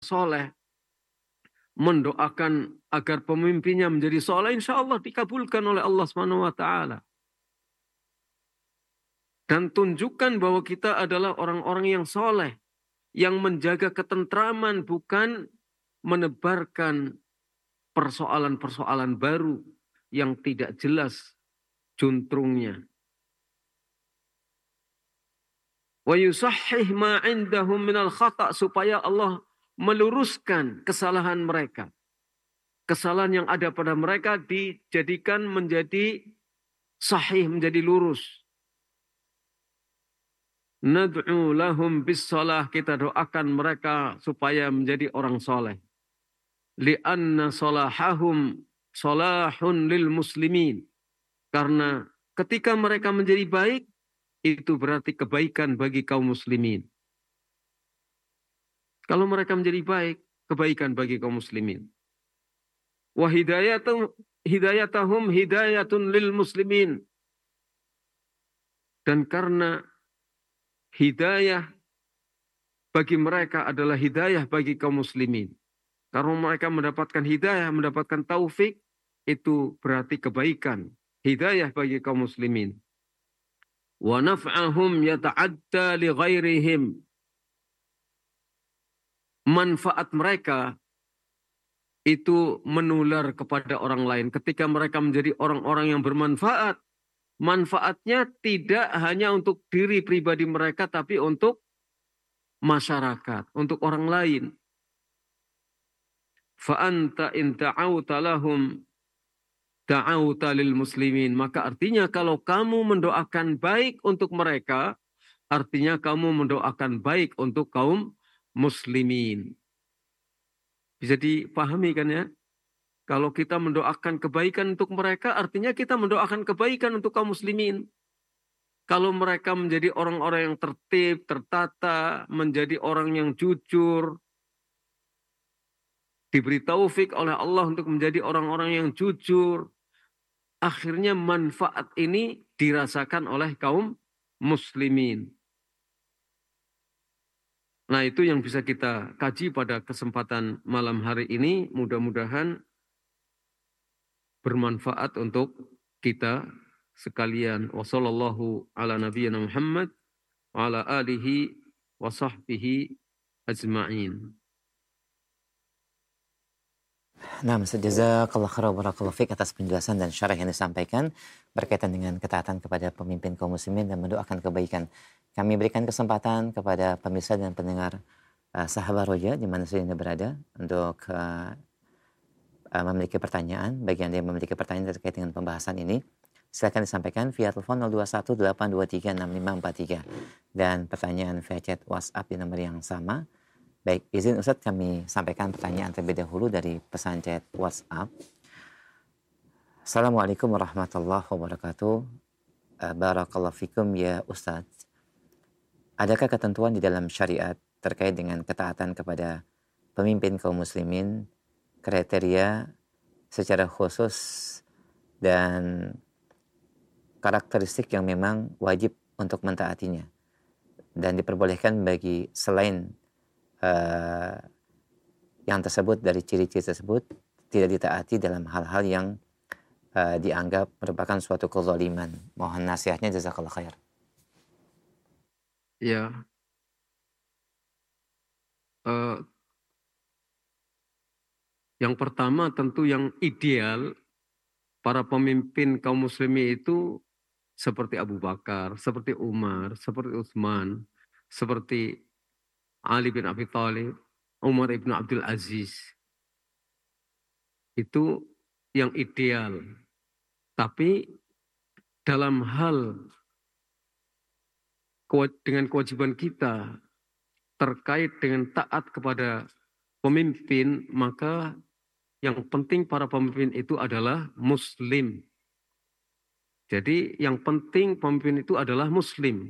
soleh, mendoakan agar pemimpinnya menjadi soleh, insya Allah dikabulkan oleh Allah Subhanahu wa Ta'ala. Dan tunjukkan bahwa kita adalah orang-orang yang soleh, yang menjaga ketentraman, bukan menebarkan persoalan-persoalan baru yang tidak jelas juntrungnya. Wa yusahhih ma indahum minal khata', supaya Allah meluruskan kesalahan mereka. Kesalahan yang ada pada mereka dijadikan menjadi sahih, menjadi lurus. Nad'u lahum bis salah, kita doakan mereka supaya menjadi orang soleh. Lianna salahahum salahun lil muslimin. Karena ketika mereka menjadi baik, itu berarti kebaikan bagi kaum muslimin. Kalau mereka menjadi baik, kebaikan bagi kaum muslimin. Wa hidayatahum hidayatun lil muslimin. Dan karena hidayah bagi mereka adalah hidayah bagi kaum muslimin. Karena mereka mendapatkan hidayah, mendapatkan taufik, itu berarti kebaikan. Hidayah bagi kaum muslimin. Wa naf'ahum yata'adda li ghairihim. Manfaat mereka itu menular kepada orang lain. Ketika mereka menjadi orang-orang yang bermanfaat, manfaatnya tidak hanya untuk diri pribadi mereka, tapi untuk masyarakat, untuk orang lain. Fa'anta in ta'auta lahum ta'auta lil muslimin. Maka artinya kalau kamu mendoakan baik untuk mereka, artinya kamu mendoakan baik untuk kaum muslimin. Bisa dipahami kan ya? Kalau kita mendoakan kebaikan untuk mereka, artinya kita mendoakan kebaikan untuk kaum muslimin. Kalau mereka menjadi orang-orang yang tertib, tertata, menjadi orang yang jujur, diberi taufik oleh Allah untuk menjadi orang-orang yang jujur, akhirnya manfaat ini dirasakan oleh kaum muslimin. Nah, itu yang bisa kita kaji pada kesempatan malam hari ini. Mudah-mudahan bermanfaat untuk kita sekalian. Wassallallahu ala nabiyyina Muhammad wa ala alihi wa sahbihi ajma'in. Nah, jazakallah khairan barakallahu fiik atas penjelasan dan syarah yang disampaikan berkaitan dengan ketaatan kepada pemimpin kaum muslimin dan mendoakan kebaikan. Kami berikan kesempatan kepada pemirsa dan pendengar Sahabat Roja di mana saja Anda berada untuk memiliki pertanyaan. Bagi Anda yang memiliki pertanyaan terkait dengan pembahasan ini, silakan disampaikan via telepon 0218236543 dan pertanyaan via chat WhatsApp di nomor yang sama. Baik, izin Ustadz kami sampaikan pertanyaan terlebih dahulu dari pesan chat WhatsApp. Assalamualaikum warahmatullahi wabarakatuh. Barakallahu fikum ya Ustadz. Adakah ketentuan di dalam syariat terkait dengan ketaatan kepada pemimpin kaum muslimin, kriteria secara khusus dan karakteristik yang memang wajib untuk mentaatinya dan diperbolehkan bagi selain yang tersebut, dari ciri-ciri tersebut tidak ditaati dalam hal-hal yang dianggap merupakan suatu kezaliman? Mohon nasihatnya, jazakallah khair. Ya, yang pertama tentu yang ideal para pemimpin kaum muslimin itu seperti Abu Bakar, seperti Umar, seperti Utsman, seperti Ali bin Abi Thalib, Umar ibn Abdul Aziz. Itu yang ideal. Tapi dalam hal dengan kewajiban kita terkait dengan taat kepada pemimpin, maka yang penting para pemimpin itu adalah muslim. Jadi yang penting pemimpin itu adalah muslim.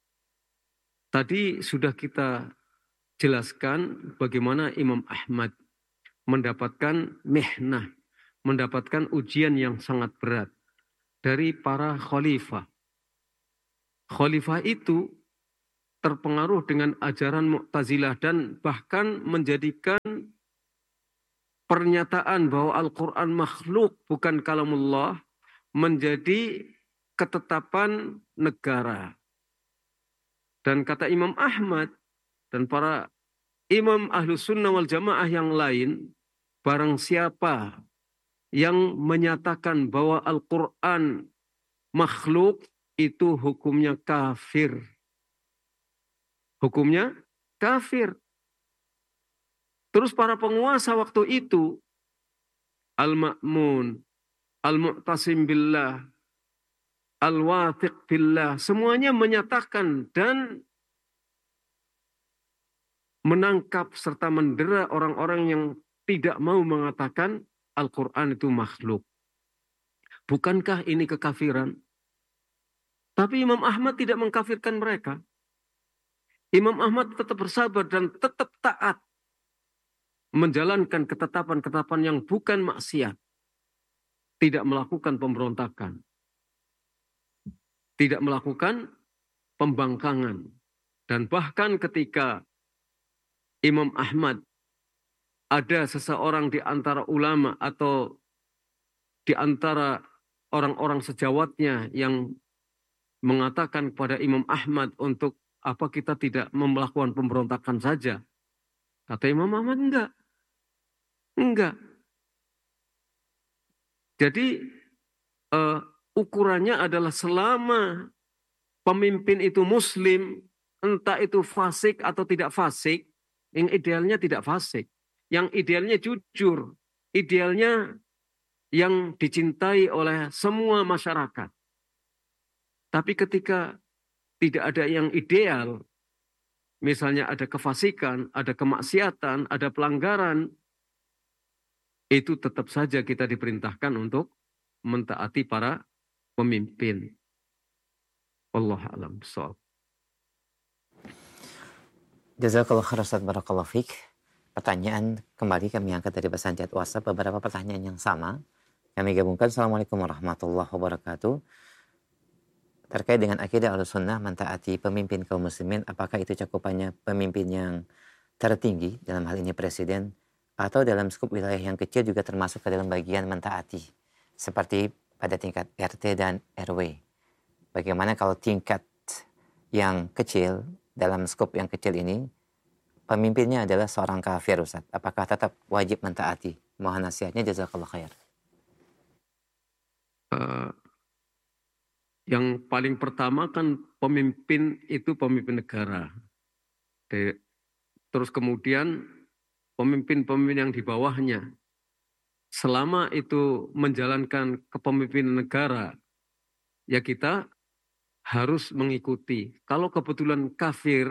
Tadi sudah kita jelaskan bagaimana Imam Ahmad mendapatkan mihnah, mendapatkan ujian yang sangat berat dari para khalifah. Khalifah itu terpengaruh dengan ajaran Mu'tazilah dan bahkan menjadikan pernyataan bahwa Al-Quran makhluk bukan kalamullah menjadi ketetapan negara. Dan kata Imam Ahmad dan para imam Ahlus Sunnah wal Jamaah yang lain, barang siapa yang menyatakan bahwa Al-Quran makhluk, itu hukumnya kafir. Hukumnya kafir. Terus para penguasa waktu itu, Al-Ma'mun, Al-Mu'tasim billah, Al-Wathiq billah, semuanya menyatakan dan menangkap serta mendera orang-orang yang tidak mau mengatakan Al-Quran itu makhluk. Bukankah ini kekafiran? Tapi Imam Ahmad tidak mengkafirkan mereka. Imam Ahmad tetap bersabar dan tetap taat menjalankan ketetapan-ketetapan yang bukan maksiat. Tidak melakukan pemberontakan. Tidak melakukan pembangkangan. Dan bahkan ketika Imam Ahmad ada seseorang di antara ulama atau di antara orang-orang sejawatnya yang mengatakan kepada Imam Ahmad untuk apa kita tidak melakukan pemberontakan saja. Kata Imam Ahmad, enggak. Enggak. Jadi ukurannya adalah selama pemimpin itu muslim, entah itu fasik atau tidak fasik, yang idealnya tidak fasik. Yang idealnya jujur. Idealnya yang dicintai oleh semua masyarakat. Tapi ketika tidak ada yang ideal, misalnya ada kefasikan, ada kemaksiatan, ada pelanggaran, itu tetap saja kita diperintahkan untuk mentaati para pemimpin. Wallahu a'lam bishawab. Jazakallah khair Ustaz, barakallahu fiik. Pertanyaan kembali kami angkat dari pesan chat WhatsApp, beberapa pertanyaan yang sama. Kami gabungkan. Assalamualaikum warahmatullahi wabarakatuh. Terkait dengan akidah Ahlussunnah mentaati pemimpin kaum muslimin, apakah itu cakupannya pemimpin yang tertinggi, dalam hal ini presiden, atau dalam skup wilayah yang kecil juga termasuk ke dalam bagian mentaati, seperti pada tingkat RT dan RW. Bagaimana kalau tingkat yang kecil, dalam skup yang kecil ini, pemimpinnya adalah seorang kafir, Ustaz? Apakah tetap wajib mentaati? Mohon nasihatnya, jazakallah khair. Yang paling pertama kan pemimpin itu pemimpin negara. Terus kemudian pemimpin-pemimpin yang di bawahnya. Selama itu menjalankan kepemimpinan negara, ya kita harus mengikuti. Kalau kebetulan kafir,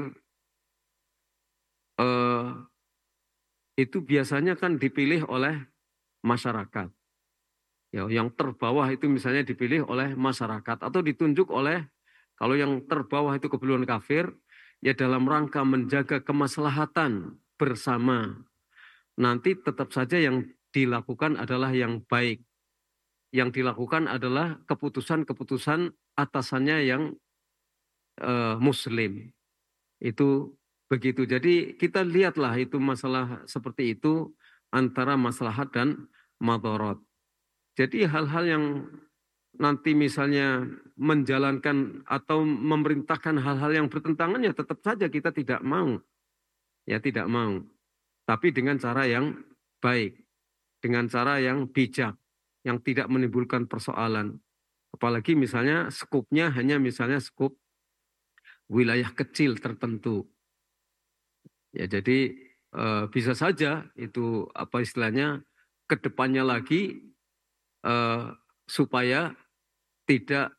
itu biasanya kan dipilih oleh masyarakat. Ya, yang terbawah itu misalnya dipilih oleh masyarakat atau ditunjuk oleh, kalau yang terbawah itu kebetulan kafir, ya dalam rangka menjaga kemaslahatan bersama. Nanti tetap saja yang dilakukan adalah yang baik. Yang dilakukan adalah keputusan-keputusan atasannya yang muslim. Itu begitu. Jadi kita lihatlah itu masalah seperti itu antara maslahat dan madharat. Jadi hal-hal yang nanti misalnya menjalankan atau memerintahkan hal-hal yang bertentangan, ya tetap saja kita tidak mau. Ya tidak mau. Tapi dengan cara yang baik. Dengan cara yang bijak. Yang tidak menimbulkan persoalan. Apalagi misalnya skupnya hanya misalnya skup wilayah kecil tertentu. Ya jadi bisa saja itu apa istilahnya kedepannya lagi supaya tidak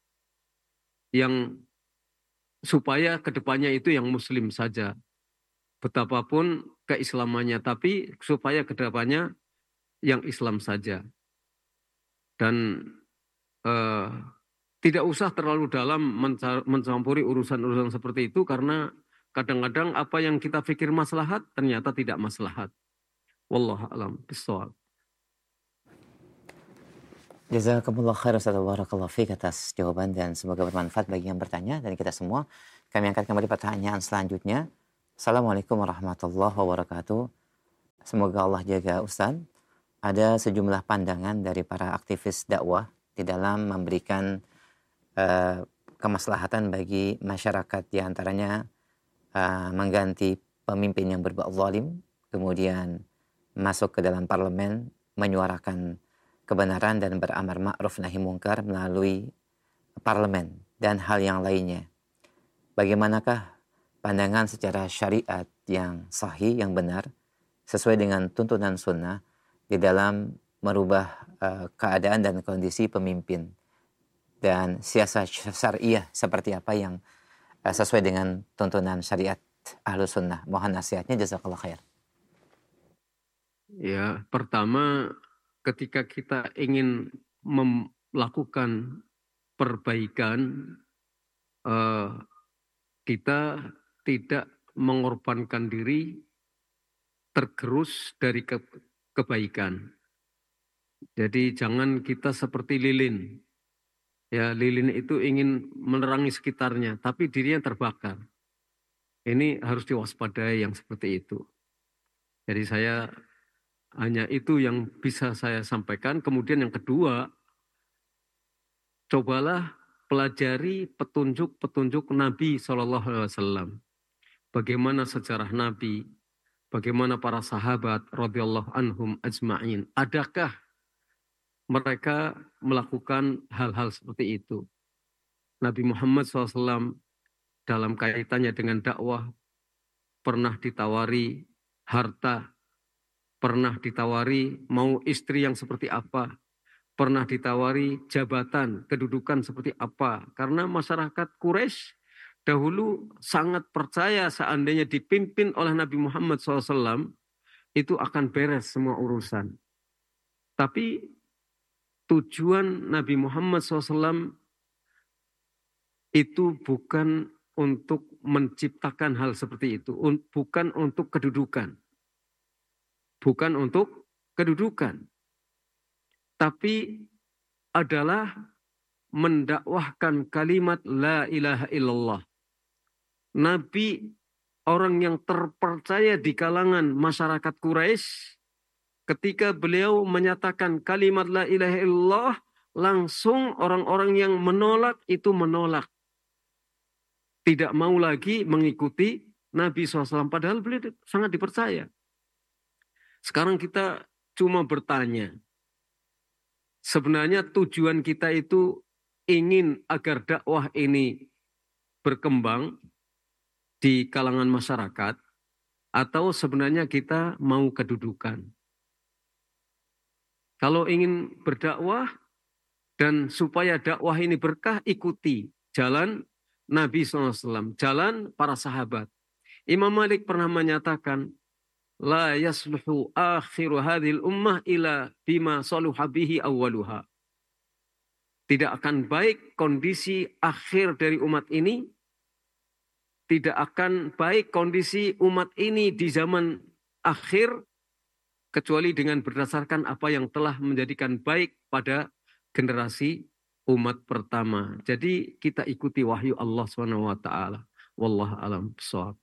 supaya kedepannya itu yang muslim saja, betapapun keislamannya, tapi supaya kedepannya yang Islam saja. Dan tidak usah terlalu dalam mencampuri urusan-urusan seperti itu, karena kadang-kadang apa yang kita pikir maslahat ternyata tidak maslahat. Wallahu a'lam bishawab. Jazakumullah khair Ustaz, barakallahu fiik atas jawaban dan semoga bermanfaat bagi yang bertanya dan kita semua. Kami angkat kembali pertanyaan selanjutnya. Assalamualaikum warahmatullahi wabarakatuh. Semoga Allah jaga Ustaz. Ada sejumlah pandangan dari para aktivis dakwah di dalam memberikan kemaslahatan bagi masyarakat, di antaranya mengganti pemimpin yang berbuat zalim, kemudian masuk ke dalam parlemen, menyuarakan kebenaran dan beramar ma'ruf nahi mungkar melalui parlemen dan hal yang lainnya. Bagaimanakah pandangan secara syariat yang sahih, yang benar, sesuai dengan tuntunan sunnah di dalam merubah keadaan dan kondisi pemimpin, dan siasat syariah seperti apa yang sesuai dengan tuntunan syariat Ahlus Sunnah? Mohon nasihatnya, jazakallah khair. Ya, pertama ketika kita ingin melakukan perbaikan, kita tidak mengorbankan diri tergerus dari kebaikan. Jadi jangan kita seperti lilin. Ya, lilin itu ingin menerangi sekitarnya, tapi dirinya terbakar. Ini harus diwaspadai yang seperti itu. Jadi saya hanya itu yang bisa saya sampaikan. Kemudian yang kedua, cobalah pelajari petunjuk-petunjuk Nabi SAW. Bagaimana sejarah Nabi, bagaimana para sahabat radhiyallahu anhum ajma'in. Adakah mereka melakukan hal-hal seperti itu? Nabi Muhammad SAW dalam kaitannya dengan dakwah pernah ditawari harta, pernah ditawari mau istri yang seperti apa, pernah ditawari jabatan, kedudukan seperti apa. Karena masyarakat Quraisy dahulu sangat percaya seandainya dipimpin oleh Nabi Muhammad SAW, itu akan beres semua urusan. Tapi tujuan Nabi Muhammad SAW itu bukan untuk menciptakan hal seperti itu, bukan untuk kedudukan. Bukan untuk kedudukan. Tapi adalah mendakwahkan kalimat la ilaha illallah. Nabi orang yang terpercaya di kalangan masyarakat Quraisy, ketika beliau menyatakan kalimat la ilaha illallah, langsung orang-orang yang menolak itu menolak. Tidak mau lagi mengikuti Nabi SAW, padahal beliau sangat dipercaya. Sekarang kita cuma bertanya, sebenarnya tujuan kita itu ingin agar dakwah ini berkembang di kalangan masyarakat, atau sebenarnya kita mau kedudukan. Kalau ingin berdakwah dan supaya dakwah ini berkah, ikuti jalan Nabi SAW, jalan para sahabat. Imam Malik pernah menyatakan, la yasluhu akhiru hadhil ummah ila bima saluha bihi awwaluha. Tidak akan baik kondisi akhir dari umat ini, tidak akan baik kondisi umat ini di zaman akhir, kecuali dengan berdasarkan apa yang telah menjadikan baik pada generasi umat pertama. Jadi kita ikuti wahyu Allah SWT. Wallahu a'lam bishawab.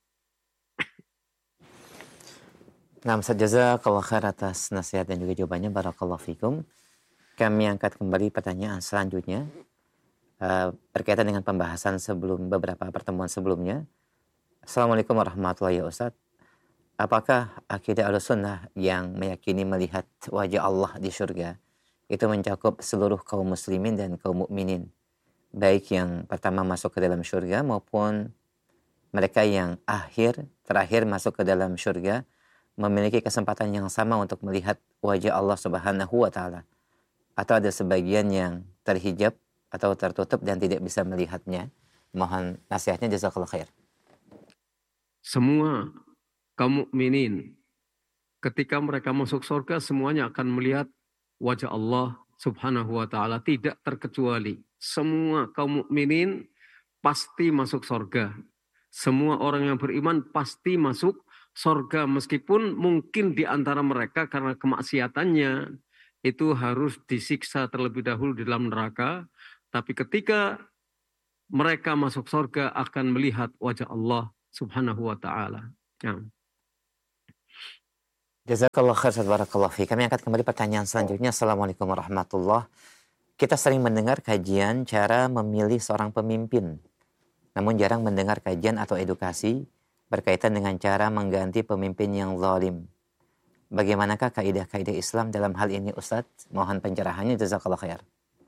Nah, Ustaz, jazakallah khair atas nasihat dan juga jawabannya. Barakallahu fikum. Kami angkat kembali pertanyaan selanjutnya berkaitan dengan pembahasan sebelum beberapa pertemuan sebelumnya. Assalamualaikum warahmatullahi wabarakatuh. Apakah akidah Ahlussunnah yang meyakini melihat wajah Allah di surga itu mencakup seluruh kaum muslimin dan kaum mukminin, baik yang pertama masuk ke dalam surga maupun mereka yang terakhir masuk ke dalam surga memiliki kesempatan yang sama untuk melihat wajah Allah Subhanahu wa taala, atau ada sebagian yang terhijab atau tertutup dan tidak bisa melihatnya? Mohon nasihatnya, jazakallahu khair. Semua kaum mukminin ketika mereka masuk surga semuanya akan melihat wajah Allah Subhanahu wa taala, tidak terkecuali. Semua kaum mukminin pasti masuk surga. Semua orang yang beriman pasti masuk surga, meskipun mungkin di antara mereka karena kemaksiatannya itu harus disiksa terlebih dahulu di dalam neraka. Tapi ketika mereka masuk surga akan melihat wajah Allah Subhanahu wa taala. Ya. Jazakallah khair, barakallahu fi. Kami angkat kembali pertanyaan selanjutnya. Assalamualaikum warahmatullahi. Kita sering mendengar kajian cara memilih seorang pemimpin, namun jarang mendengar kajian atau edukasi berkaitan dengan cara mengganti pemimpin yang zalim. Bagaimanakah kaidah-kaidah Islam dalam hal ini, Ustadz? Mohon pencerahannya, jazakallah khair.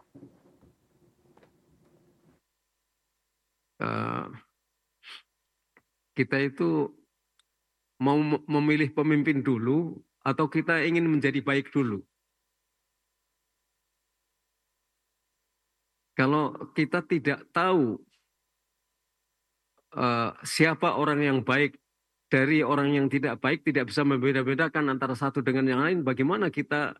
Kita itu mau memilih pemimpin dulu atau kita ingin menjadi baik dulu? Kalau kita tidak tahu siapa orang yang baik dari orang yang tidak baik, tidak bisa membeda-bedakan antara satu dengan yang lain, bagaimana kita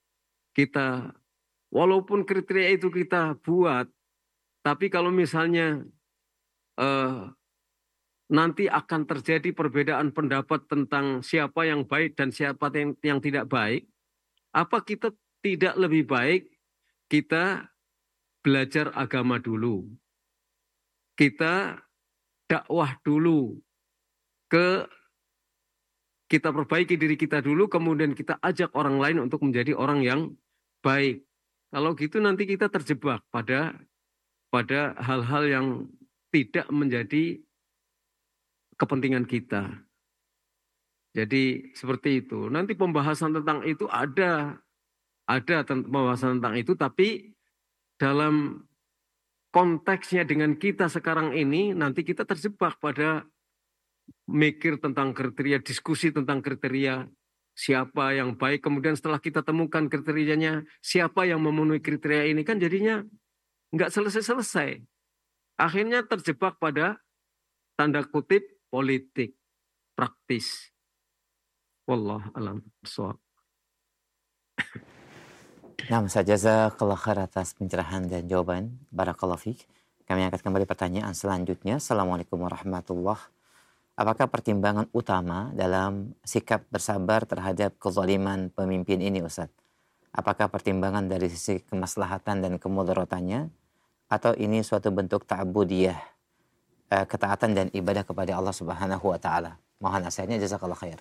walaupun kriteria itu kita buat, tapi kalau misalnya nanti akan terjadi perbedaan pendapat tentang siapa yang baik dan siapa yang tidak baik, apa kita tidak lebih baik kita belajar agama dulu, kita dakwah dulu, kita perbaiki diri kita dulu, kemudian kita ajak orang lain untuk menjadi orang yang baik. Kalau gitu nanti kita terjebak pada hal-hal yang tidak menjadi kepentingan kita. Jadi seperti itu. Nanti pembahasan tentang itu ada pembahasan tentang itu, tapi dalam konteksnya dengan kita sekarang ini, nanti kita terjebak pada mikir tentang kriteria, diskusi tentang kriteria siapa yang baik. Kemudian setelah kita temukan kriterianya, siapa yang memenuhi kriteria ini, kan jadinya nggak selesai-selesai. Akhirnya terjebak pada tanda kutip politik praktis. Wallah alam bishawab. Nah, Ustaz, jazakallah khair atas pencerahan dan jawaban. Barakallahu fiik. Kami angkat kembali pertanyaan selanjutnya. Assalamualaikum warahmatullahi. Apakah pertimbangan utama dalam sikap bersabar terhadap kezaliman pemimpin ini, Ustaz? Apakah pertimbangan dari sisi kemaslahatan dan kemudaratannya, atau ini suatu bentuk ta'budiyah, ketaatan dan ibadah kepada Allah Subhanahu wa taala? Mohon nasihatnya, jazakallah khair.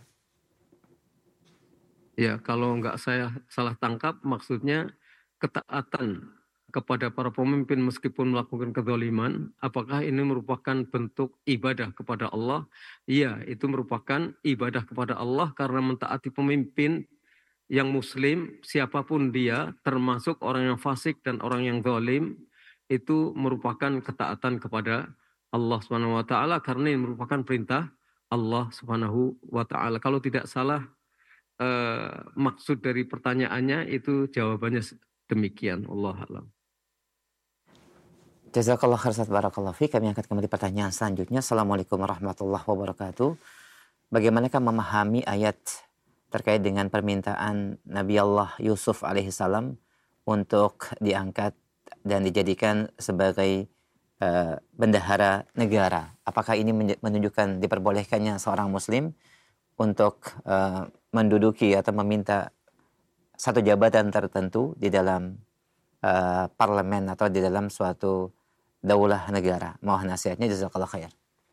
Ya, kalau nggak saya salah tangkap, maksudnya ketaatan kepada para pemimpin meskipun melakukan kezaliman, apakah ini merupakan bentuk ibadah kepada Allah? Iya, itu merupakan ibadah kepada Allah karena mentaati pemimpin yang muslim, siapapun dia, termasuk orang yang fasik dan orang yang zalim, itu merupakan ketaatan kepada Allah Subhanahu wa taala karena ini merupakan perintah Allah Subhanahu wa taala. Kalau tidak salah maksud dari pertanyaannya itu jawabannya demikian. Allah alam. Jazakallah khair, barakallahu fiik. Kami angkat kembali pertanyaan selanjutnya. Assalamualaikum warahmatullahi wabarakatuh. Bagaimanakah memahami ayat terkait dengan permintaan Nabi Allah Yusuf alaihissalam untuk diangkat dan dijadikan sebagai bendahara negara? Apakah ini menunjukkan diperbolehkannya seorang muslim untuk menduduki atau meminta satu jabatan tertentu di dalam parlemen atau di dalam suatu daulah negara? Mohon nasihatnya, jazakallah khair.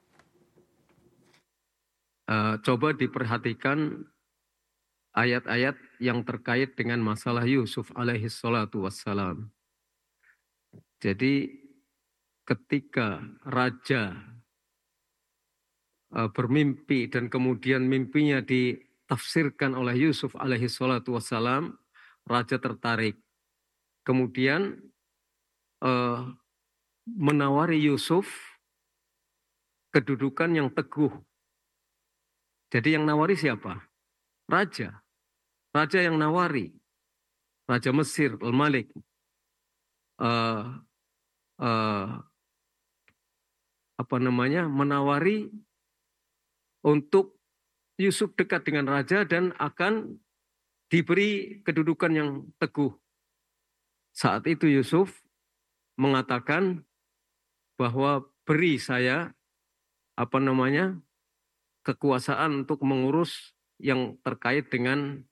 Coba diperhatikan ayat-ayat yang terkait dengan masalah Yusuf alaihi salatu wassalam. Jadi ketika raja bermimpi dan kemudian mimpinya ditafsirkan oleh Yusuf alaihi salatu wassalam, raja tertarik. Kemudian menawari Yusuf kedudukan yang teguh. Jadi yang nawari siapa? Raja. Raja yang nawari. Raja Mesir, Al-Malik. Menawari untuk Yusuf dekat dengan raja dan akan diberi kedudukan yang teguh. Saat itu Yusuf mengatakan bahwa beri saya kekuasaan untuk mengurus yang terkait dengan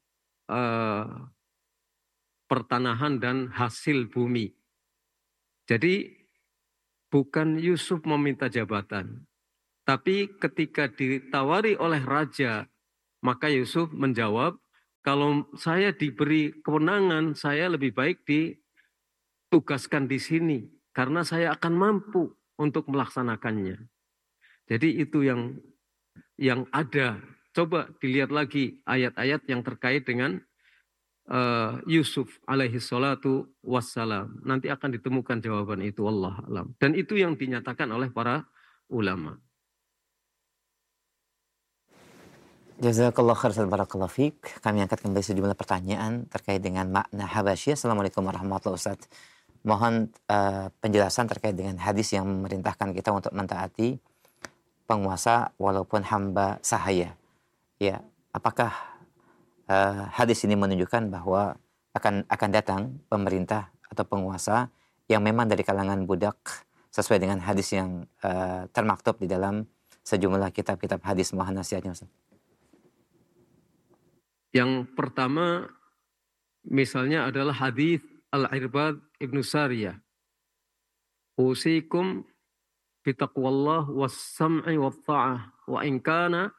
pertanahan dan hasil bumi. Jadi bukan Yusuf meminta jabatan. Tapi ketika ditawari oleh raja, maka Yusuf menjawab, kalau saya diberi kewenangan, saya lebih baik ditugaskan di sini. Karena saya akan mampu untuk melaksanakannya. Jadi itu yang ada. Coba dilihat lagi ayat-ayat yang terkait dengan Yusuf alaihi salatu wassalam. Nanti akan ditemukan jawaban itu, wallah alam. Dan itu yang dinyatakan oleh para ulama. Jazakallah khair, barakallahu fiik. Kami angkat kembali sejumlah pertanyaan terkait dengan makna Habasyah. Assalamualaikum warahmatullahi wabarakatuh. Mohon penjelasan terkait dengan hadis yang memerintahkan kita untuk mentaati penguasa walaupun hamba sahaya. Ya, apakah hadis ini menunjukkan bahwa akan datang pemerintah atau penguasa yang memang dari kalangan budak sesuai dengan hadis yang termaktub di dalam sejumlah kitab-kitab hadis mohon nasihatnya, Ustaz. Yang pertama misalnya adalah hadis Al-Irbad Ibnu Sariyah. Usikum bitaqwallah was-sam'i wat-tha'ah wa in kana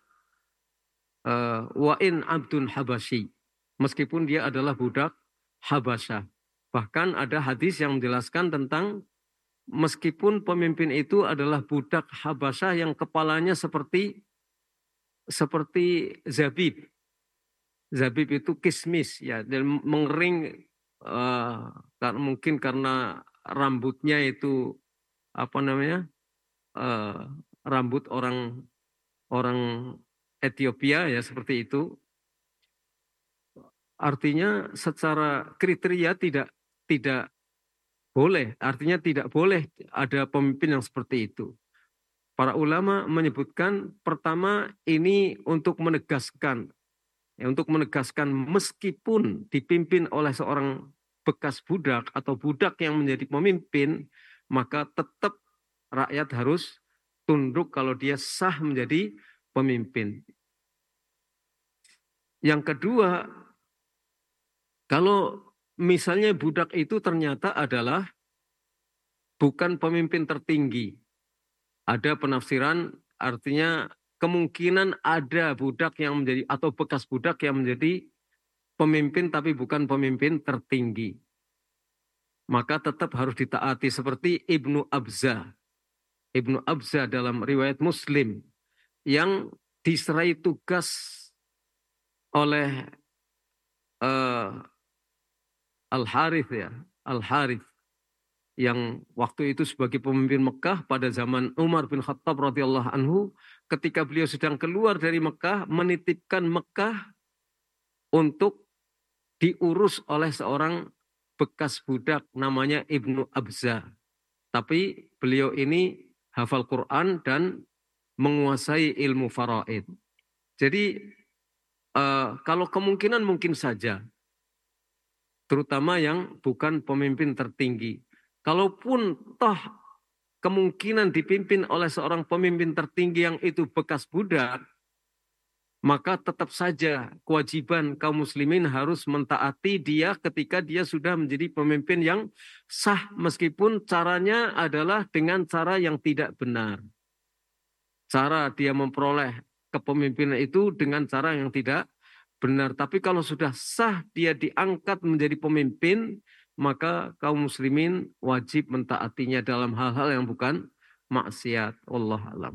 wa in abdun habasyi. Meskipun dia adalah budak Habasyah. Bahkan ada hadis yang menjelaskan tentang meskipun pemimpin itu adalah budak Habasyah yang kepalanya seperti zabib. Zabib itu kismis ya, dan mengering mungkin karena rambutnya itu rambut orang Ethiopia ya, seperti itu. Artinya secara kriteria tidak boleh, artinya tidak boleh ada pemimpin yang seperti itu. Para ulama menyebutkan pertama ini untuk menegaskan meskipun dipimpin oleh seorang bekas budak atau budak yang menjadi pemimpin, maka tetap rakyat harus tunduk kalau dia sah menjadi pemimpin. Yang kedua, kalau misalnya budak itu ternyata adalah bukan pemimpin tertinggi, ada penafsiran artinya kemungkinan ada budak yang menjadi atau bekas budak yang menjadi pemimpin tapi bukan pemimpin tertinggi. Maka tetap harus ditaati seperti Ibnu Abza. Ibnu Abza dalam riwayat Muslim yang diserai tugas oleh Al-Harith ya, Al-Harith yang waktu itu sebagai pemimpin Mekah pada zaman Umar bin Khattab radhiyallahu anhu, ketika beliau sedang keluar dari Mekah, menitipkan Mekah untuk diurus oleh seorang bekas budak namanya Ibnu Abza. Tapi beliau ini hafal Quran dan menguasai ilmu faraid. Jadi kalau kemungkinan mungkin saja, terutama yang bukan pemimpin tertinggi. Kalaupun toh kemungkinan dipimpin oleh seorang pemimpin tertinggi yang itu bekas budak, maka tetap saja kewajiban kaum muslimin harus mentaati dia ketika dia sudah menjadi pemimpin yang sah, meskipun caranya adalah dengan cara yang tidak benar. Cara dia memperoleh kepemimpinan itu dengan cara yang tidak benar. Tapi kalau sudah sah dia diangkat menjadi pemimpin, maka kaum muslimin wajib mentaatinya dalam hal-hal yang bukan maksiat. Wallahu a'lam.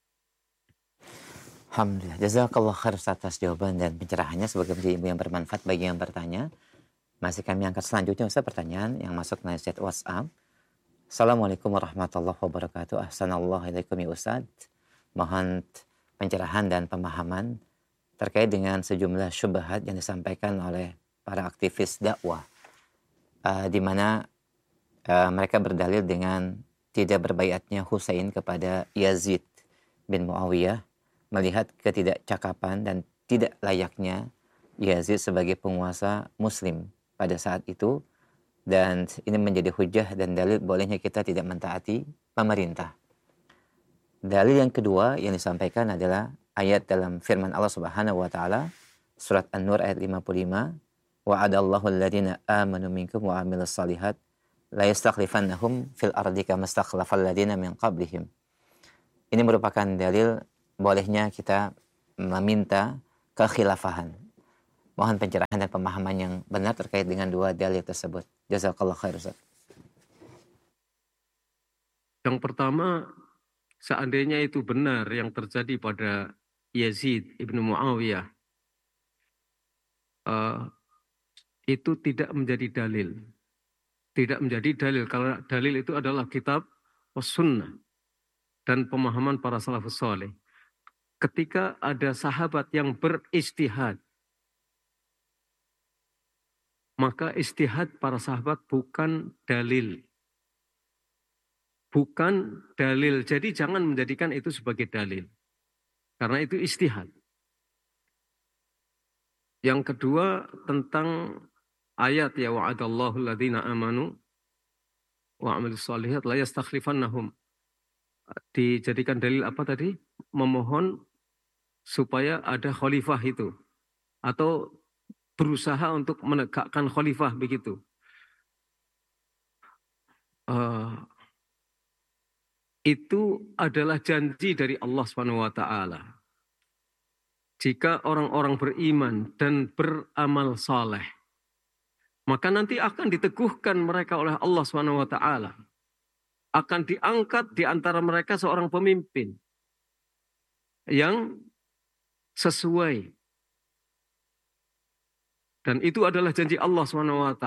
Alhamdulillah. Jazakallah khair atas jawaban dan pencerahannya, semoga menjadi ilmu yang bermanfaat bagi yang bertanya. Masih kami angkat selanjutnya Ustaz, pertanyaan yang masuk melalui chat WhatsApp. Assalamualaikum warahmatullahi wabarakatuh. Ahsanallahu ilaikum ya Ustaz. Mohon pencerahan dan pemahaman terkait dengan sejumlah syubhat yang disampaikan oleh para aktivis dakwah, di mana mereka berdalil dengan tidak berbaiatnya Husain kepada Yazid bin Muawiyah, melihat ketidakcakapan dan tidak layaknya Yazid sebagai penguasa muslim pada saat itu, dan ini menjadi hujah dan dalil bolehnya kita tidak mentaati pemerintah. Dalil yang kedua yang disampaikan adalah ayat dalam firman Allah Subhanahu wa taala surat An-Nur ayat 55, wa'adallahu alladhina amanu minkum wa 'amilus shalihat la yastakhlifannahum fil ardi kama istakhlafal ladzina min qablihim. Ini merupakan dalil bolehnya kita meminta kekhilafahan. Mohon pencerahan dan pemahaman yang benar terkait dengan dua dalil tersebut. Jazakallahu khair, Ustaz. Yang pertama, seandainya itu benar yang terjadi pada Yazid ibnu Muawiyah, itu tidak menjadi dalil. Tidak menjadi dalil, karena dalil itu adalah kitab was sunnah dan pemahaman para salafus saleh. Ketika ada sahabat yang beristihad, maka istihad para sahabat bukan dalil. Bukan dalil. Jadi jangan menjadikan itu sebagai dalil. Karena itu istihad. Yang kedua tentang ayat ya wa'adallahu alladhina amanu wa 'amilus shalihat la yastakhlifannahum. Dijadikan dalil apa tadi? Memohon supaya ada khalifah itu. Atau berusaha untuk menegakkan khalifah begitu. Itu adalah janji dari Allah SWT. Jika orang-orang beriman dan beramal saleh, maka nanti akan diteguhkan mereka oleh Allah SWT. Akan diangkat di antara mereka seorang pemimpin yang sesuai. Dan itu adalah janji Allah SWT.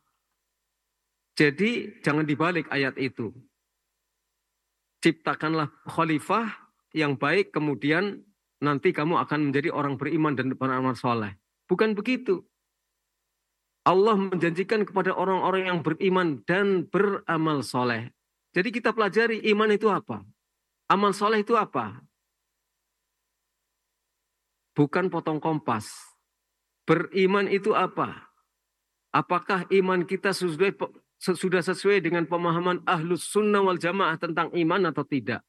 Jadi jangan dibalik ayat itu. Ciptakanlah khalifah yang baik, kemudian nanti kamu akan menjadi orang beriman dan beramal soleh. Bukan begitu. Allah menjanjikan kepada orang-orang yang beriman dan beramal soleh. Jadi kita pelajari iman itu apa? Amal soleh itu apa? Bukan potong kompas. Beriman itu apa? Apakah iman kita sudah sesuai dengan pemahaman ahlus sunnah wal jamaah tentang iman atau tidak?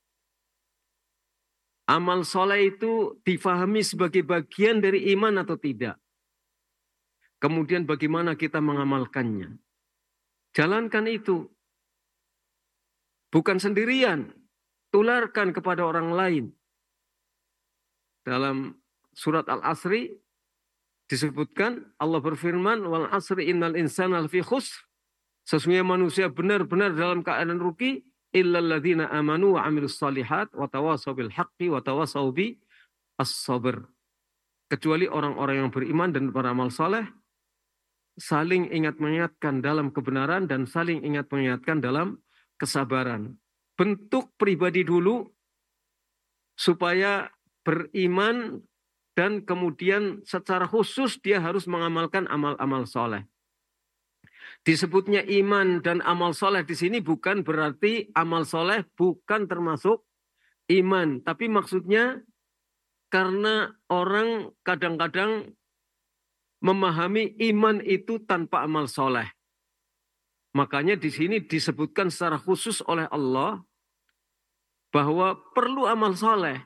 Amal soleh itu difahami sebagai bagian dari iman atau tidak? Kemudian bagaimana kita mengamalkannya? Jalankan itu. Bukan sendirian. Tularkan kepada orang lain. Dalam surat Al-Asri disebutkan, Allah berfirman, wal asri innal insana lafi khusr. Sesungguhnya manusia benar-benar dalam keadaan rugi, illal ladzina amanu wa 'amilus shalihat wa tawassaw bil haqqi wa tawassaw bi as-sabr. Kecuali orang-orang yang beriman dan beramal saleh, saling ingat mengingatkan dalam kebenaran dan saling ingat mengingatkan dalam kesabaran. Bentuk pribadi dulu supaya beriman dan kemudian secara khusus dia harus mengamalkan amal-amal soleh. Disebutnya iman dan amal soleh di sini bukan berarti amal soleh bukan termasuk iman. Tapi maksudnya karena orang kadang-kadang memahami iman itu tanpa amal soleh. Makanya di sini disebutkan secara khusus oleh Allah bahwa perlu amal soleh.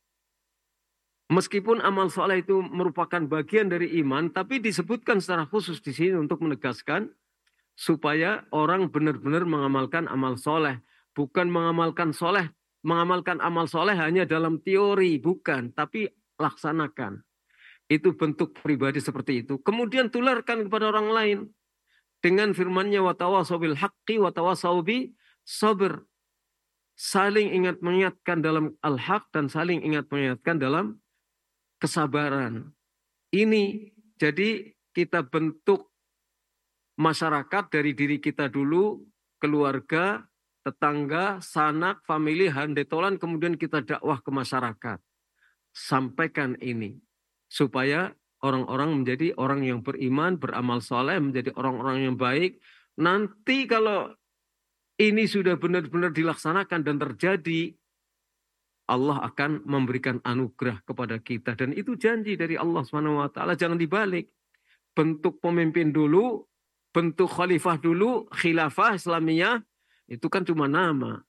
Meskipun amal soleh itu merupakan bagian dari iman, tapi disebutkan secara khusus di sini untuk menegaskan supaya orang benar-benar mengamalkan amal soleh. Bukan mengamalkan amal soleh hanya dalam teori, bukan. Tapi laksanakan. Itu bentuk pribadi seperti itu. Kemudian tularkan kepada orang lain. Dengan firmannya, وَتَوَاسَوْا بِالْحَقِّ وَتَوَاسَوْا بِالصَّبْرِ. Saling ingat mengingatkan dalam al-haq dan saling ingat mengingatkan dalam kesabaran. Ini jadi kita bentuk masyarakat dari diri kita dulu, keluarga, tetangga, sanak, famili, handetolan, kemudian kita dakwah ke masyarakat. Sampaikan ini supaya orang-orang menjadi orang yang beriman, beramal soleh, menjadi orang-orang yang baik. Nanti kalau ini sudah benar-benar dilaksanakan dan terjadi, Allah akan memberikan anugerah kepada kita. Dan itu janji dari Allah SWT. Jangan dibalik. Bentuk pemimpin dulu, bentuk khalifah dulu, khilafah Islamiyah, itu kan cuma nama.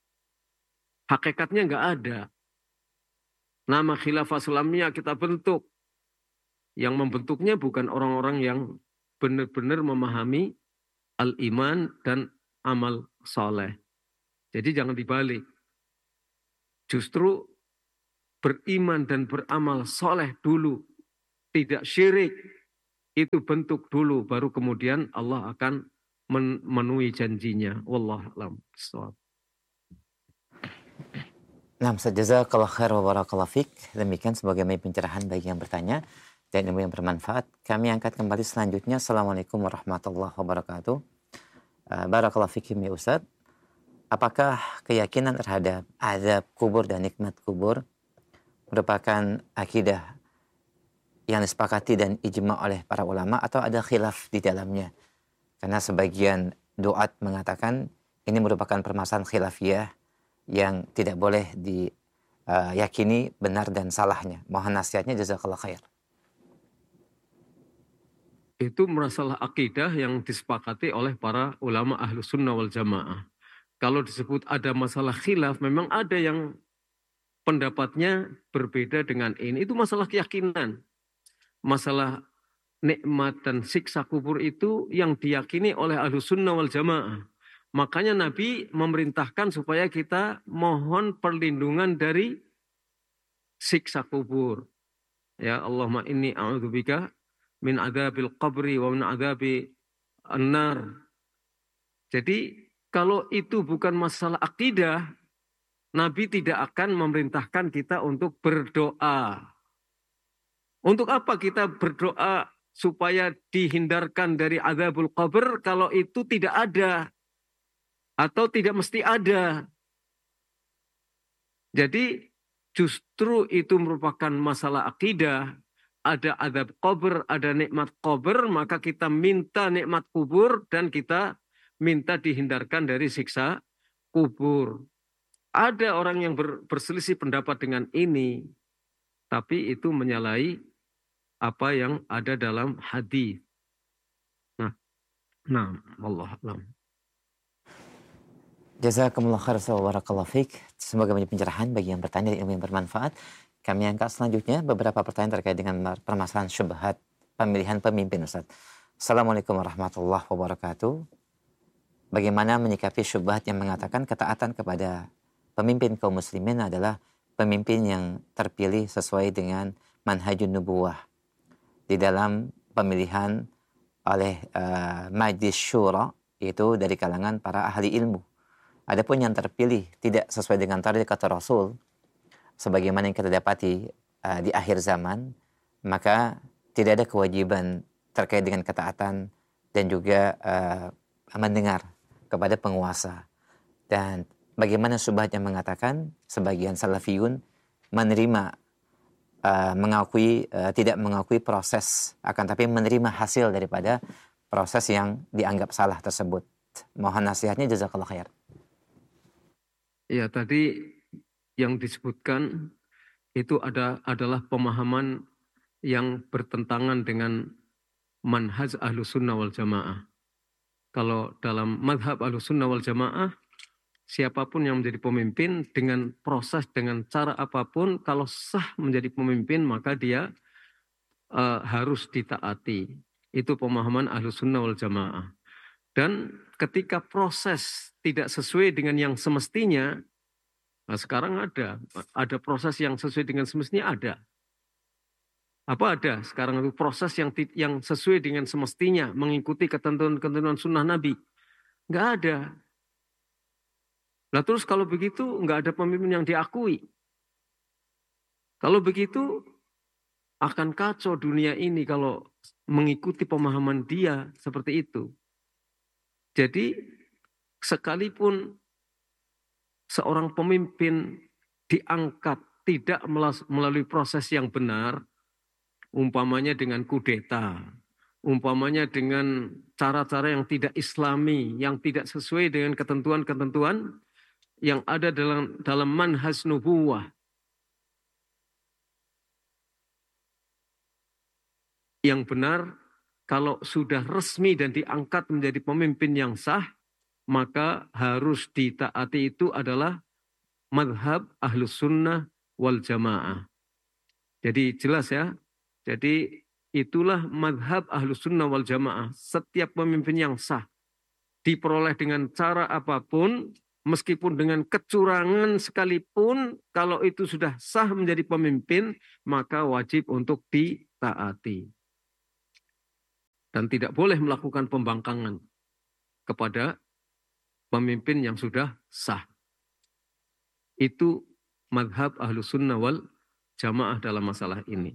Hakikatnya nggak ada. Nama khilafah Islamiyah kita bentuk. Yang membentuknya bukan orang-orang yang benar-benar memahami al-iman dan beramal soleh. Jadi jangan dibalik. Justru beriman dan beramal soleh dulu. Tidak syirik. Itu bentuk dulu. Baru kemudian Allah akan memenuhi janjinya. Wallahualam. Nah, jazakallah khair wa barakallahu fik. Demikian sebagai pencerahan bagi yang bertanya dan ilmu yang bermanfaat. Kami angkat kembali selanjutnya. Assalamualaikum warahmatullahi wabarakatuh. Barakallahu fikim ya Ustaz. Apakah keyakinan terhadap azab kubur dan nikmat kubur merupakan akidah yang disepakati dan ijma oleh para ulama atau ada khilaf di dalamnya? Karena sebagian duat mengatakan ini merupakan permasalahan khilafiyah yang tidak boleh diyakini benar dan salahnya. Mohon nasihatnya, jazakallah khair. Itu masalah akidah yang disepakati oleh para ulama ahlu sunnah wal jamaah. Kalau disebut ada masalah khilaf, memang ada yang pendapatnya berbeda dengan ini. Itu masalah keyakinan. Masalah nikmat dan siksa kubur itu yang diyakini oleh ahlu sunnah wal jamaah. Makanya Nabi memerintahkan supaya kita mohon perlindungan dari siksa kubur. Ya Allahumma inni a'udzubika min adzabil qabri wa min adzabi an-nar. Jadi kalau itu bukan masalah akidah, Nabi tidak akan memerintahkan kita untuk berdoa. Untuk apa kita berdoa supaya dihindarkan dari adzabul qabr kalau itu tidak ada? Atau tidak mesti ada. Jadi justru itu merupakan masalah akidah. Ada azab kubur, ada nikmat kubur, maka kita minta nikmat kubur dan kita minta dihindarkan dari siksa kubur. Ada orang yang berselisih pendapat dengan ini, tapi itu menyalahi apa yang ada dalam hadis. Nah, Allah alam. Jazakumullah khair wa barakallahu fik. Semoga menjadi pencerahan bagi yang bertanya dan ilmu yang bermanfaat. Kami angkat selanjutnya beberapa pertanyaan terkait dengan permasalahan syubhat pemilihan pemimpin, Ustaz. Assalamualaikum warahmatullahi wabarakatuh. Bagaimana menyikapi syubhat yang mengatakan ketaatan kepada pemimpin kaum muslimin adalah pemimpin yang terpilih sesuai dengan manhajun nubuwah di dalam pemilihan oleh Majlis Syura, yaitu dari kalangan para ahli ilmu. Adapun yang terpilih tidak sesuai dengan tarikat Rasul, sebagaimana yang kita dapati di akhir zaman, maka tidak ada kewajiban terkait dengan ketaatan dan juga mendengar kepada penguasa. Dan bagaimana syubhat yang mengatakan sebagian salafiyun menerima tidak mengakui proses, akan tapi menerima hasil daripada proses yang dianggap salah tersebut. Mohon nasihatnya, jazakallah khair. Ya, tadi yang disebutkan itu adalah pemahaman yang bertentangan dengan manhaj ahlu sunnah wal jamaah. Kalau dalam madhab ahlu sunnah wal jamaah, siapapun yang menjadi pemimpin dengan proses, dengan cara apapun, kalau sah menjadi pemimpin, maka dia harus ditaati. Itu pemahaman ahlu sunnah wal jamaah. Dan ketika proses tidak sesuai dengan yang semestinya, nah sekarang ada proses yang sesuai dengan semestinya ada. Apa ada sekarang itu proses yang sesuai dengan semestinya mengikuti ketentuan-ketentuan sunnah Nabi? Nggak ada. Nah terus kalau begitu nggak ada pemimpin yang diakui. Kalau begitu akan kacau dunia ini kalau mengikuti pemahaman dia seperti itu. Jadi sekalipun seorang pemimpin diangkat tidak melalui proses yang benar, umpamanya dengan kudeta, umpamanya dengan cara-cara yang tidak islami, yang tidak sesuai dengan ketentuan-ketentuan yang ada dalam manhaj nubuwah. Yang benar, kalau sudah resmi dan diangkat menjadi pemimpin yang sah, maka harus ditaati itu adalah madhab ahlus sunnah wal jamaah. Jadi jelas ya, jadi itulah madhab ahlus sunnah wal jamaah. Setiap pemimpin yang sah, diperoleh dengan cara apapun, meskipun dengan kecurangan sekalipun, kalau itu sudah sah menjadi pemimpin, maka wajib untuk ditaati. Dan tidak boleh melakukan pembangkangan kepada pemimpin yang sudah sah. Itu madhab ahlu sunnah wal jamaah dalam masalah ini.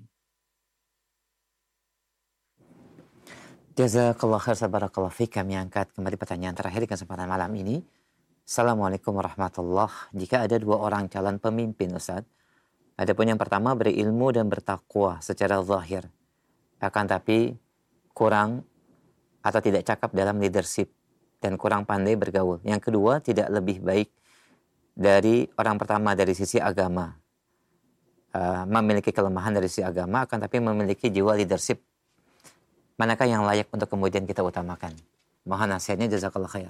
Jazakallah khair, sabarakallah fiik. Kami angkat kembali pertanyaan terakhir di kesempatan malam ini. Assalamualaikum warahmatullahi. Jika ada dua orang calon pemimpin, Ustaz, adapun yang pertama berilmu dan bertakwa secara zahir, akan tapi kurang atau tidak cakap dalam leadership dan kurang pandai bergaul. Yang kedua tidak lebih baik dari orang pertama dari sisi agama, memiliki kelemahan dari sisi agama, akan tapi memiliki jiwa leadership. Manakah yang layak untuk kemudian kita utamakan? Mohon nasihatnya, jazakallah khair.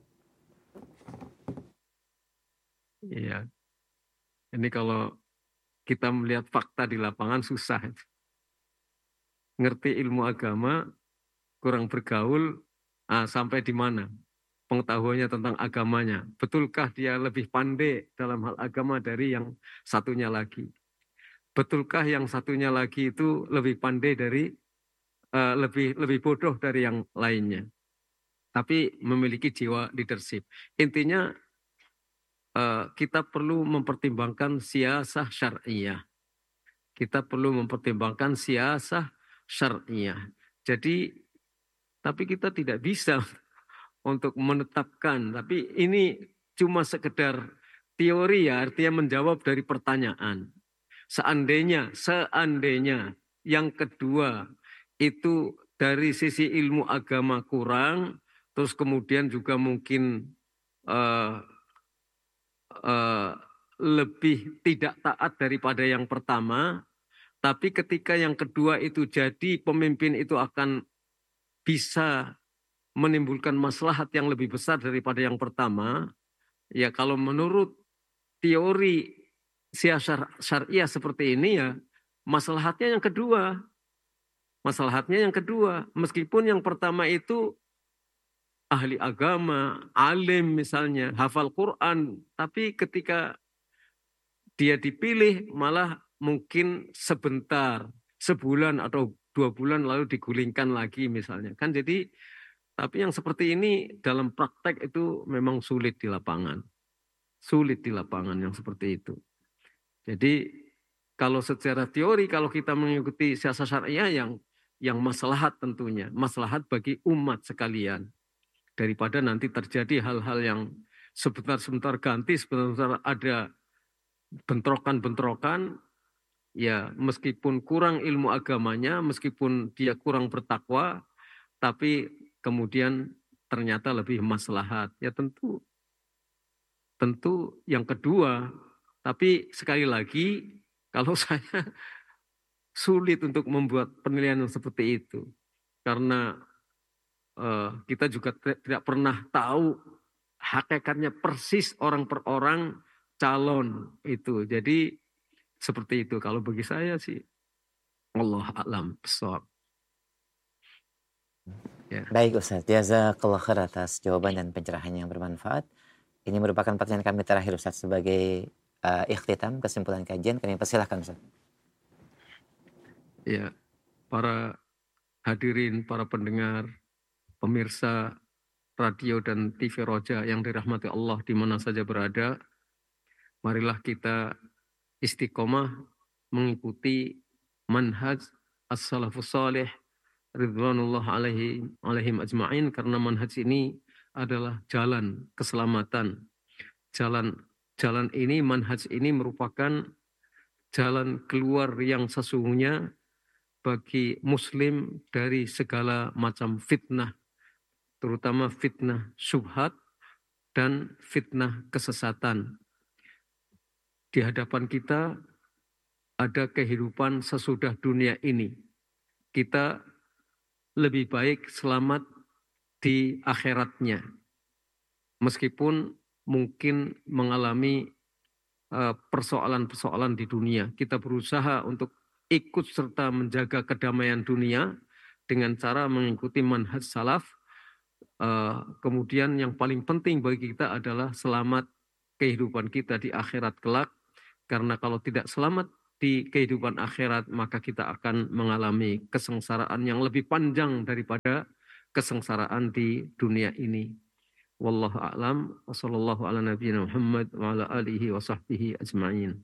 Iya. Ini kalau kita melihat fakta di lapangan susah. Ngerti ilmu agama, kurang bergaul, sampai di mana pengetahuannya tentang agamanya. Betulkah dia lebih pandai dalam hal agama dari yang satunya lagi? Betulkah yang satunya lagi itu lebih pandai dari lebih bodoh dari yang lainnya, tapi memiliki jiwa leadership. Intinya kita perlu mempertimbangkan siasah syar'iyah. Kita perlu mempertimbangkan siasah syar'iyah. Jadi, tapi kita tidak bisa untuk menetapkan. Tapi ini cuma sekedar teori ya, artinya menjawab dari pertanyaan. Seandainya yang kedua itu dari sisi ilmu agama kurang, terus kemudian juga mungkin lebih tidak taat daripada yang pertama, tapi ketika yang kedua itu jadi pemimpin itu akan bisa menimbulkan maslahat yang lebih besar daripada yang pertama, ya kalau menurut teori siasah syariah seperti ini ya, maslahatnya yang kedua. Maslahatnya yang kedua, meskipun yang pertama itu ahli agama, alim misalnya, hafal Quran, tapi ketika dia dipilih malah mungkin sebentar, sebulan atau 2 bulan lalu digulingkan lagi misalnya. Kan jadi, tapi yang seperti ini dalam praktek itu memang sulit di lapangan. Sulit di lapangan yang seperti itu. Jadi kalau secara teori, kalau kita mengikuti siasat syariah yang maslahat tentunya, maslahat bagi umat sekalian. Daripada nanti terjadi hal-hal yang sebentar-sebentar ganti, sebentar ada bentrokan-bentrokan, ya meskipun kurang ilmu agamanya, meskipun dia kurang bertakwa, tapi kemudian ternyata lebih maslahat. Ya tentu yang kedua, tapi sekali lagi, kalau saya sulit untuk membuat penilaian yang seperti itu. Karena kita juga tidak pernah tahu hakikatnya persis orang per orang calon itu. Jadi seperti itu. Kalau bagi saya sih, Allah a'lam bishawab. Ya. Baik Ustaz, jazakallah khair atas jawaban dan pencerahan yang bermanfaat. Ini merupakan pertanyaan kami terakhir Ustaz sebagai ikhtitam, kesimpulan kajian. Kami persilahkan Ustaz. Ya, para hadirin, para pendengar, pemirsa radio dan TV Roja yang dirahmati Allah di mana saja berada, marilah kita istiqomah mengikuti manhaj as-salafus salih ridwanullah alaihim ajma'in, karena manhaj ini adalah jalan keselamatan. Jalan ini, manhaj ini merupakan jalan keluar yang sesungguhnya bagi muslim dari segala macam fitnah, terutama fitnah syubhat dan fitnah kesesatan. Di hadapan kita ada kehidupan sesudah dunia ini. Kita lebih baik selamat di akhiratnya. Meskipun mungkin mengalami persoalan-persoalan di dunia, kita berusaha untuk ikut serta menjaga kedamaian dunia dengan cara mengikuti manhaj salaf, Kemudian yang paling penting bagi kita adalah selamat kehidupan kita di akhirat kelak. Karena kalau tidak selamat di kehidupan akhirat, maka kita akan mengalami kesengsaraan yang lebih panjang daripada kesengsaraan di dunia ini. Wallahu a'lam. Wassallallahu ala nabiyina Muhammad wa ala alihi wa sahbihi ajma'in.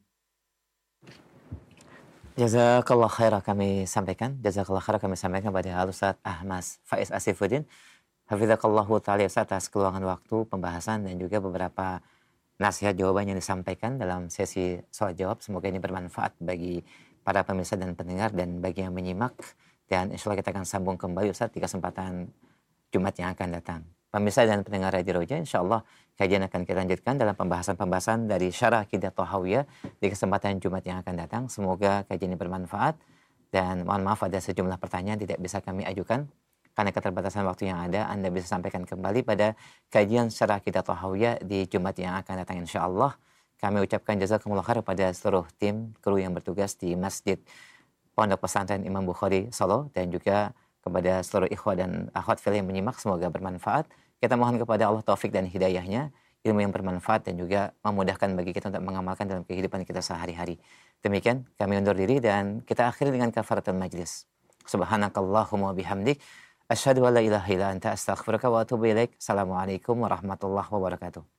Jazakallah khairah kami sampaikan. Jazakallah khairah kami sampaikan pada Al-Ustaz Ahmad Faiz Asifuddin. Hafizakallahu ta'ala Ustaz atas keluangan waktu, pembahasan dan juga beberapa nasihat jawaban yang disampaikan dalam sesi soal jawab. Semoga ini bermanfaat bagi para pemirsa dan pendengar dan bagi yang menyimak. Dan insya Allah kita akan sambung kembali Ustaz di kesempatan Jumat yang akan datang. Pemirsa dan pendengar Radio Roja, insya Allah kajian akan kita lanjutkan dalam pembahasan-pembahasan dari Syarah Aqidah Thahawiyah di kesempatan Jumat yang akan datang. Semoga kajian ini bermanfaat dan mohon maaf ada sejumlah pertanyaan tidak bisa kami ajukan karena keterbatasan waktu yang ada. Anda bisa sampaikan kembali pada kajian Syarah Aqidah Thahawiyah di Jumat yang akan datang insya Allah. Kami ucapkan jazakumullah khair pada seluruh tim kru yang bertugas di Masjid Pondok Pesantren Imam Bukhari Solo dan juga kepada seluruh ikhwah dan akhwat fillah yang menyimak, semoga bermanfaat. Kita mohon kepada Allah taufik dan hidayahnya, ilmu yang bermanfaat dan juga memudahkan bagi kita untuk mengamalkan dalam kehidupan kita sehari-hari. Demikian kami undur diri dan kita akhiri dengan kafaratul majlis. Subhanakallahumma bihamdik asyhadu an la ilaha illa anta astaghfiruka wa atubu ilaik. Assalamualaikum warahmatullahi wabarakatuh.